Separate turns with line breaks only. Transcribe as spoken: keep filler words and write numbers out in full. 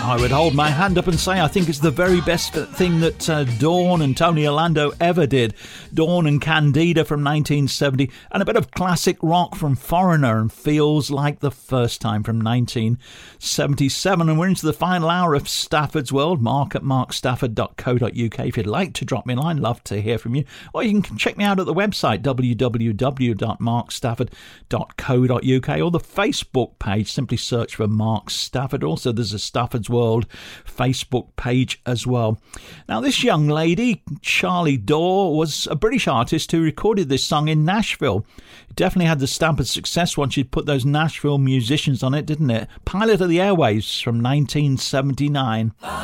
I would hold my hand up and say I think it's the very best thing that uh, Dawn and Tony Orlando ever did. Dawn and Candida from nineteen seventy, and a bit of classic rock from Foreigner and Feels Like the First Time from nineteen seventy-seven. And we're into the final hour of Stafford's World. Mark at mark stafford dot co dot uk if you'd like to drop me a line. Love to hear from you. Or you can check me out at the website w w w dot mark stafford dot co dot uk or the Facebook page. Simply search for Mark Stafford. Also, there's a Stafford's World Facebook page as well. Now, this young lady, Charlie Dore, was a British artist who recorded this song in Nashville. It definitely had the stamp of success once you'd put those Nashville musicians on it, didn't it? Pilot of the Airwaves from nineteen seventy-nine.